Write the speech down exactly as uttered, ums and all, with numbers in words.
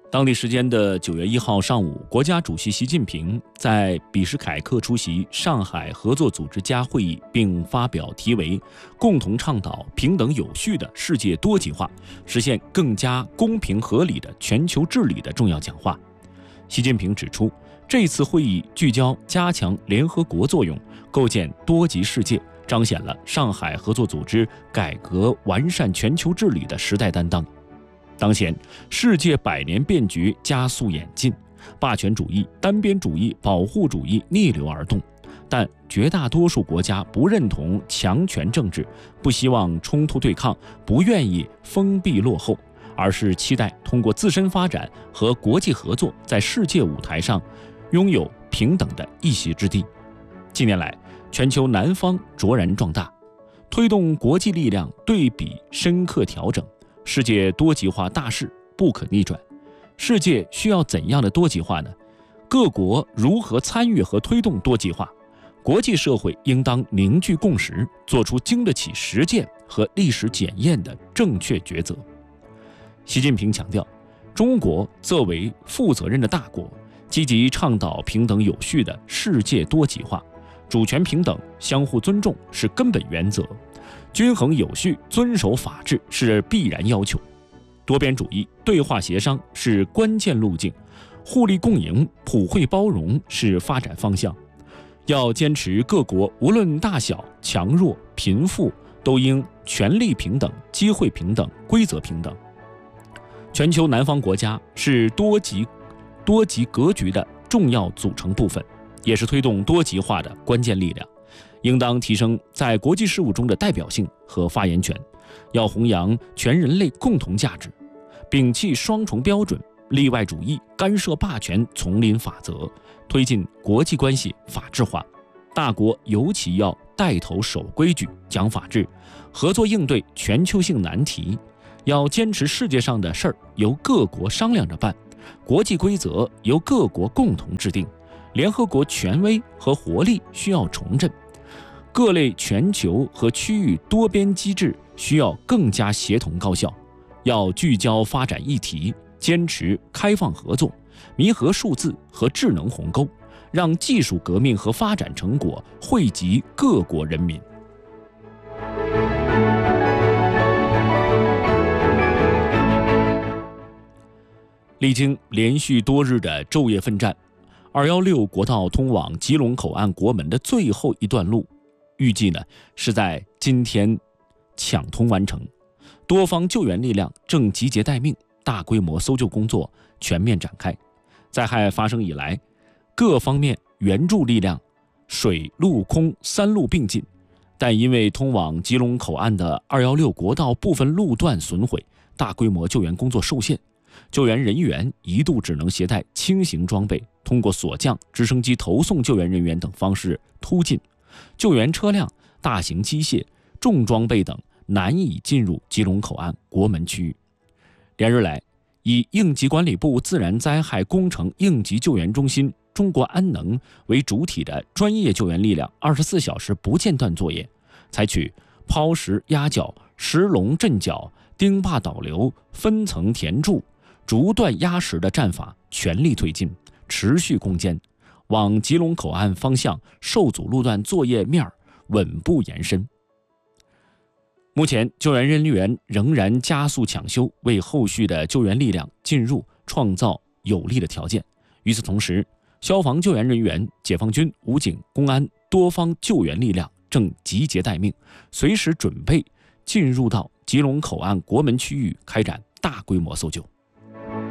当地时间的九月一号上午，国家主席习近平在比什凯克出席上海合作组织家会议，并发表题为“共同倡导平等有序的世界多极化，实现更加公平合理的全球治理”的重要讲话。习近平指出，这次会议聚焦加强联合国作用，构建多极世界，彰显了上海合作组织改革完善全球治理的时代担当。当前，世界百年变局加速演进，霸权主义、单边主义、保护主义逆流而动，但绝大多数国家不认同强权政治，不希望冲突对抗，不愿意封闭落后，而是期待通过自身发展和国际合作，在世界舞台上拥有平等的一席之地。近年来，全球南方卓然壮大，推动国际力量对比深刻调整，世界多极化大势不可逆转。世界需要怎样的多极化呢？各国如何参与和推动多极化？国际社会应当凝聚共识，做出经得起实践和历史检验的正确抉择。习近平强调，中国作为负责任的大国，积极倡导平等有序的世界多极化，主权平等、相互尊重是根本原则，均衡有序、遵守法治是必然要求，多边主义、对话协商是关键路径，互利共赢、普惠包容是发展方向。要坚持各国无论大小、强弱、贫富，都应权利平等、机会平等、规则平等。全球南方国家是多极多极格局的重要组成部分，也是推动多极化的关键力量，应当提升在国际事务中的代表性和发言权，要弘扬全人类共同价值，摒弃双重标准、例外主义、干涉霸权丛林法则，推进国际关系法治化。大国尤其要带头守规矩、讲法治，合作应对全球性难题。要坚持世界上的事儿由各国商量着办，国际规则由各国共同制定，联合国权威和活力需要重振，各类全球和区域多边机制需要更加协同高效。要聚焦发展议题，坚持开放合作，弥合数字和智能鸿沟，让技术革命和发展成果惠及各国人民。历经连续多日的昼夜奋战，二一六国道通往吉隆口岸国门的最后一段路，预计呢是在今天抢通完成。多方救援力量正集结待命，大规模搜救工作全面展开。灾害发生以来，各方面援助力量水陆空三路并进，但因为通往吉隆口岸的二一六国道部分路段损毁，大规模救援工作受限，救援人员一度只能携带轻型装备，通过索降、直升机投送救援人员等方式突进，救援车辆、大型机械、重装备等难以进入吉隆口岸国门区域。连日来，以应急管理部自然灾害工程应急救援中心、中国安能为主体的专业救援力量二十四小时不间断作业，采取抛石压脚、石龙震脚、钉坝导流、分层填筑、逐段压实的战法，全力推进，持续攻坚，往吉隆口岸方向受阻路段作业面稳步延伸。目前，救援人员仍然加速抢修，为后续的救援力量进入创造有利的条件。与此同时，消防救援人员、解放军、武警、公安多方救援力量正集结待命，随时准备进入到吉隆口岸国门区域开展大规模搜救。